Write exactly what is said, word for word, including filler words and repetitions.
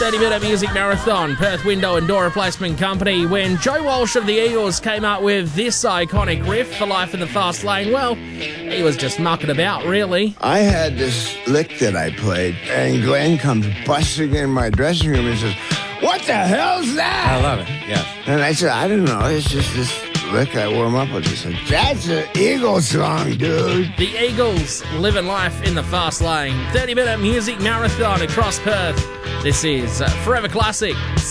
thirty-minute music marathon, Perth Window and Door Replacement Company. When Joe Walsh of the Eagles came up with this iconic riff for Life in the Fast Lane, well, he was just mucking about, really. I had this lick that I played, and Glenn comes busting in my dressing room and says, "What the hell's that?" I love it, yeah. And I said, "I don't know, it's just this lick I warm up with." He said, "That's an Eagles song, dude." The Eagles, living life in the fast lane. thirty-minute music marathon across Perth. This is Forever Classic.